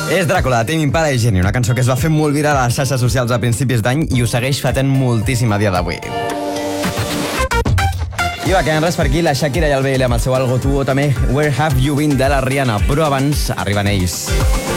És Dràcula, de Tame Impala i Geni, una cançó que es va fer molt viral a les xarxes socials a principis d'any i ho segueix fetent moltíssim a dia d'avui. I va, quedant res per aquí, la Shakira i el BL amb el seu Algo Tu o també Where Have You Been de la Rihanna, però abans arriben ells.